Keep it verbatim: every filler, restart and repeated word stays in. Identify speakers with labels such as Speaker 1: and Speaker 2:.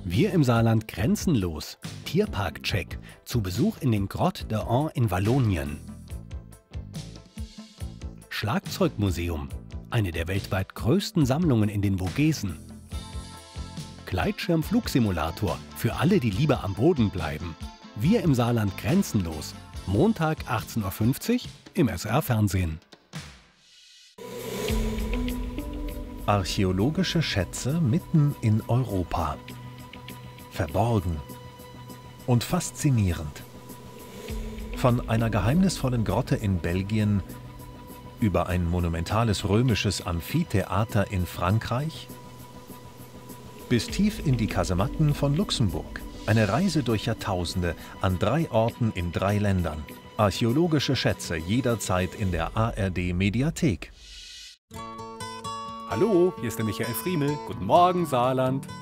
Speaker 1: Wir im Saarland grenzenlos. Tierpark-Check. Zu Besuch in den Grottes d'Ain in Wallonien. Schlagzeugmuseum. Eine der weltweit größten Sammlungen in den Vogesen. Gleitschirmflugsimulator. Für alle, die lieber am Boden bleiben. Wir im Saarland grenzenlos. Montag achtzehn Uhr fünfzig im S R-Fernsehen.
Speaker 2: Archäologische Schätze mitten in Europa. Verborgen und faszinierend. Von einer geheimnisvollen Grotte in Belgien über ein monumentales römisches Amphitheater in Frankreich bis tief in die Kasematten von Luxemburg. Eine Reise durch Jahrtausende an drei Orten in drei Ländern. Archäologische Schätze jederzeit in der A R D-Mediathek.
Speaker 1: Hallo, hier ist der Michael Friemel. Guten Morgen, Saarland.